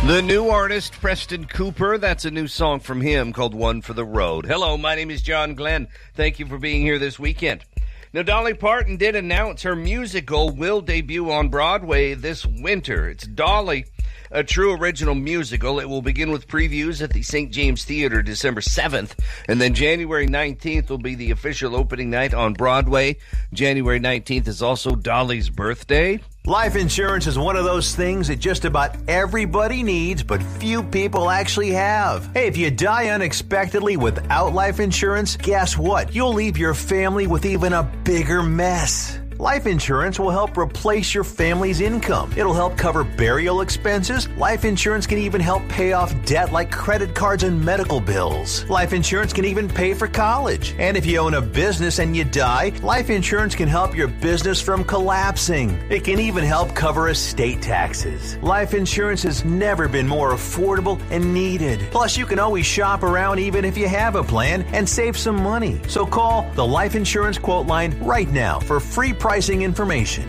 The new artist, Preston Cooper, that's a new song from him called One for the Road. Hello, my name is John Glenn. Thank you for being here this weekend. Now, Dolly Parton did announce her musical will debut on Broadway this winter. It's Dolly, a true original musical. It will begin with previews at the St. James Theater December 7th, and then January 19th will be the official opening night on Broadway. January 19th is also Dolly's birthday. Life insurance is one of those things that just about everybody needs, but few people actually have. Hey, if you die unexpectedly without life insurance, guess what? You'll leave your family with even a bigger mess. Life insurance will help replace your family's income. It'll help cover burial expenses. Life insurance can even help pay off debt like credit cards and medical bills. Life insurance can even pay for college. And if you own a business and you die, life insurance can help your business from collapsing. It can even help cover estate taxes. Life insurance has never been more affordable and needed. Plus, you can always shop around even if you have a plan and save some money. So call the Life Insurance Quote Line right now for free pricing information.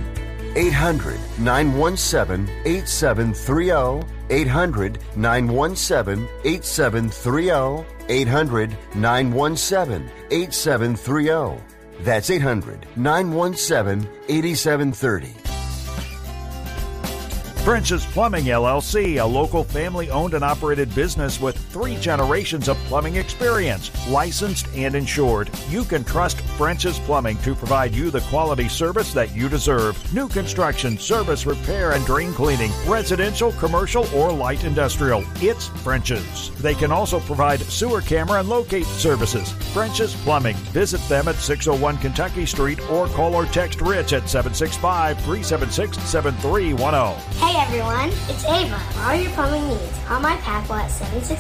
800-917-8730. 800-917-8730. 800-917-8730. That's 800-917-8730. French's Plumbing, LLC, a local family-owned and operated business with 3 generations of plumbing experience, licensed and insured. You can trust French's Plumbing to provide you the quality service that you deserve. New construction, service, repair, and drain cleaning, residential, commercial, or light industrial. It's French's. They can also provide sewer camera and locate services. French's Plumbing. Visit them at 601 Kentucky Street or call or text Rich at 765-376-7310. Hey everyone, it's Ava. For all your plumbing needs, call my Packle at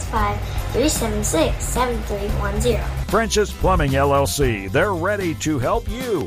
765-376-7310. French's Plumbing, LLC. They're ready to help you.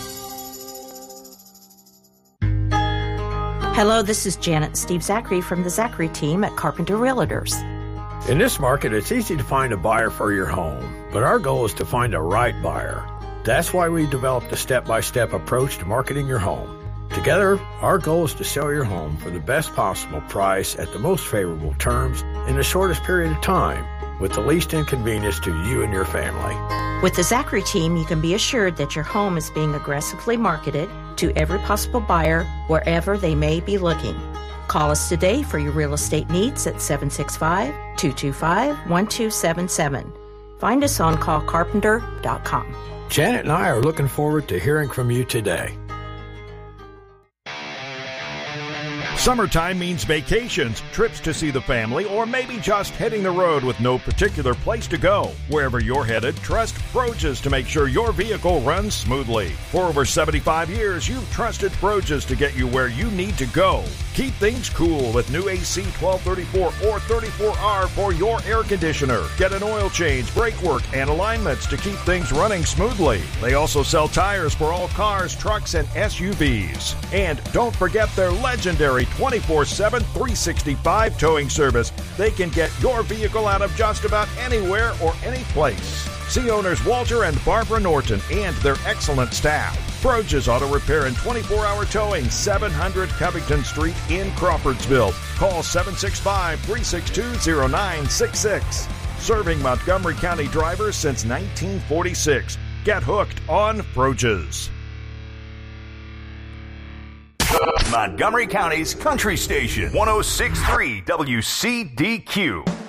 Hello, this is Janet and Steve Zachary from the Zachary team at Carpenter Realtors. In this market, it's easy to find a buyer for your home, but our goal is to find a right buyer. That's why we developed a step-by-step approach to marketing your home. Together, our goal is to sell your home for the best possible price at the most favorable terms in the shortest period of time with the least inconvenience to you and your family. With the Zachary team, you can be assured that your home is being aggressively marketed to every possible buyer wherever they may be looking. Call us today for your real estate needs at 765-225-1277. Find us on callcarpenter.com. Janet and I are looking forward to hearing from you today. Summertime means vacations, trips to see the family, or maybe just hitting the road with no particular place to go. Wherever you're headed, trust Froges to make sure your vehicle runs smoothly. For over 75 years, you've trusted Froges to get you where you need to go. Keep things cool with new AC 1234 or 34R for your air conditioner. Get an oil change, brake work, and alignments to keep things running smoothly. They also sell tires for all cars, trucks, and SUVs. And don't forget their legendary 24/7, 365 towing service. They can get your vehicle out of just about anywhere or any place. See owners Walter and Barbara Norton and their excellent staff. Froges Auto Repair and 24-hour towing, 700 Covington Street in Crawfordsville. Call 765-362-0966. Serving Montgomery County drivers since 1946. Get hooked on Froges. Montgomery County's Country Station, 106.3 WCDQ.